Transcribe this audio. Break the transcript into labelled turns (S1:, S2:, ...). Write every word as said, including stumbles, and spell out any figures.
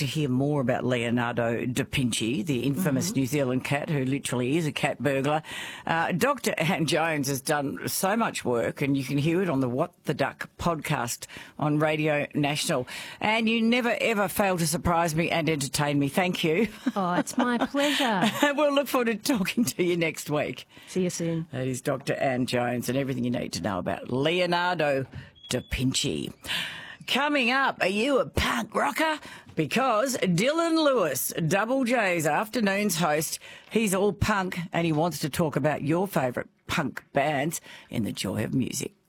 S1: to hear more about Leonardo da Vinci, the infamous mm-hmm. New Zealand cat who literally is a cat burglar. Uh, Doctor Anne Jones has done so much work, and you can hear it on the What the Duck podcast on Radio National. And you never, ever fail to surprise me and entertain me. Thank you.
S2: Oh, it's my pleasure.
S1: We'll look forward to talking to you next week.
S2: See you soon.
S1: That is Doctor Anne Jones and everything you need to know about Leonardo da Vinci. Coming up, are you a punk rocker? Because Dylan Lewis, Double J's Afternoons host, he's all punk and he wants to talk about your favourite punk bands in the Joy of Music.